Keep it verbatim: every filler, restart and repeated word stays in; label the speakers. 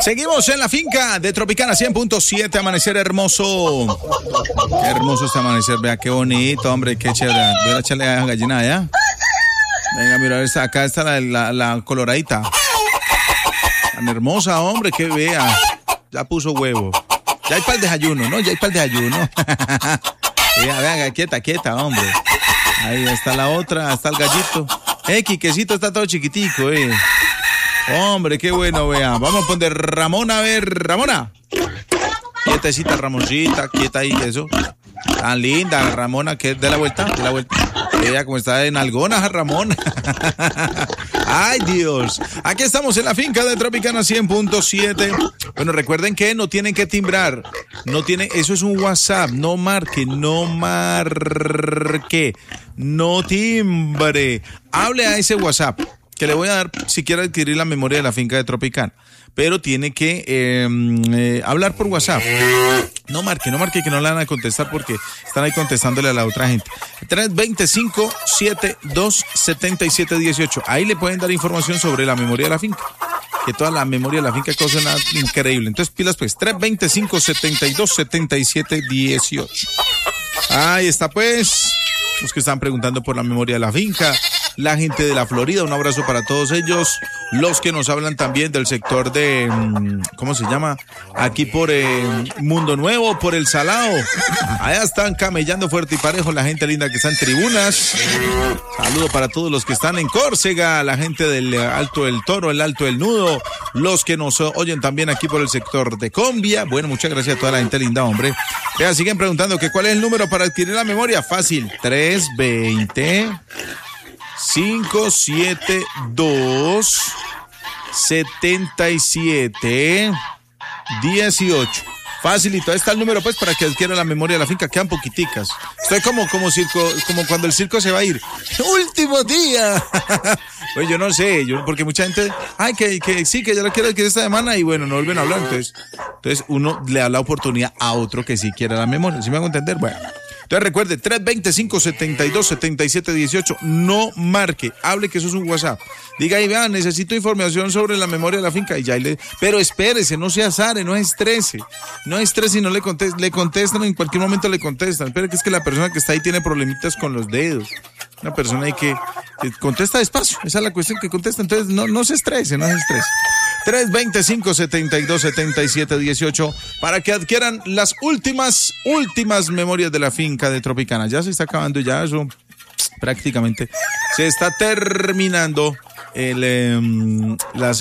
Speaker 1: Seguimos en la finca de Tropicana cien punto siete, amanecer hermoso. Qué hermoso este amanecer, vea qué bonito, hombre, qué chévere. Voy a echarle a la gallina allá. Venga, mira, esta, acá está la, la, la coloradita. Tan hermosa, hombre, que vea. Ya puso huevo. Ya hay para el desayuno, ¿no? Ya hay para el desayuno. Vea, vea, quieta, quieta, hombre. Ahí está la otra, está el gallito. Eh, Quiquecito está todo chiquitico, eh. Hombre, qué bueno, vea. Vamos a poner Ramona, a ver, Ramona. Quietecita, Ramoncita, quieta ahí, eso. Tan linda, Ramona, que de la vuelta, de la vuelta. Ella como está en algonas, Ramón. Ay, Dios. Aquí estamos en la finca de Tropicana cien punto siete. Bueno, recuerden que no tienen que timbrar. No tienen, eso es un WhatsApp. No marque, no marque. No timbre. Hable a ese WhatsApp que le voy a dar si quiere adquirir la memoria de la finca de Tropicana. Pero tiene que eh, eh, hablar por WhatsApp. No marque, no marque que no le van a contestar porque están ahí contestándole a la otra gente. tres dos cinco, setenta y dos, setenta y siete dieciocho. Ahí le pueden dar información sobre la memoria de la finca. Que toda la memoria de la finca es cosa increíble. Entonces pilas pues, tres dos cinco, setenta y dos, setenta y siete dieciocho. Ahí está pues, los que están preguntando por la memoria de la finca. La gente de la Florida, un abrazo para todos ellos. Los que nos hablan también del sector de, ¿cómo se llama? Aquí por eh, Mundo Nuevo, por El Salao. Allá están camellando fuerte y parejo la gente linda que está en tribunas. Saludo para todos los que están en Córcega, la gente del Alto del Toro, el Alto del Nudo. Los que nos oyen también aquí por el sector de Combia. Bueno, muchas gracias a toda la gente linda, hombre. Vea, siguen preguntando que cuál es el número para adquirir la memoria. Fácil, tres veinte... cinco siete dos, setenta y siete dieciocho. Facilito, ahí está el número pues para que adquiera la memoria de la finca, quedan poquiticas. Estoy como, como circo, como cuando el circo se va a ir. ¡Último día! Pues yo no sé, yo, porque mucha gente, ay, que, que sí, que ya la quiero adquirir esta semana y bueno, no vuelven a hablar. Entonces, entonces uno le da la oportunidad a otro que sí quiera la memoria. ¿Sí me hago entender? Bueno. Entonces recuerde, tres dos cinco, setenta y dos, setenta y siete dieciocho, no marque, hable que eso es un WhatsApp. Diga ahí, vean, necesito información sobre la memoria de la finca y ya le... Pero espérese, no se azare, no estrese, no estrese y no le contestan, le contestan, en cualquier momento le contestan. Pero que es que la persona que está ahí tiene problemitas con los dedos. Una persona ahí que, que contesta despacio, esa es la cuestión que contesta, entonces no, no se estrese, no se estrese. tres dos cinco, setenta y dos, setenta y siete dieciocho para que adquieran las últimas, últimas memorias de la finca de Tropicana. Ya se está acabando, ya eso prácticamente se está terminando el, eh, las